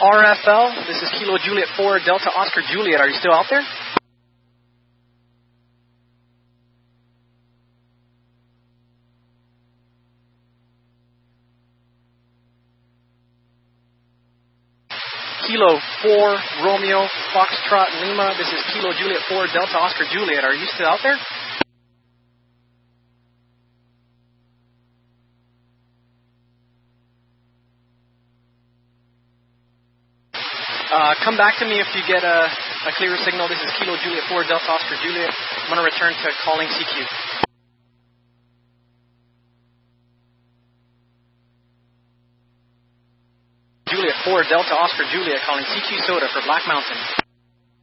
RFL, this is Kilo Juliet 4, Delta Oscar Juliet. Are you still out there? Kilo 4, Romeo, Foxtrot, Lima. This is Kilo Juliet 4, Delta Oscar Juliet. Are you still out there? Come back to me if you get a clearer signal. This is Kilo Juliet 4, Delta Oscar Juliet. I'm going to return to calling CQ. Juliet 4, Delta Oscar Juliet calling CQ Soda for Black Mountain.